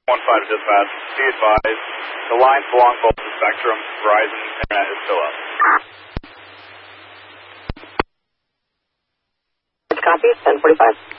15 dispatch. Be advised, the lines belong both to Spectrum. Verizon Internet is still up. Copy, 1045.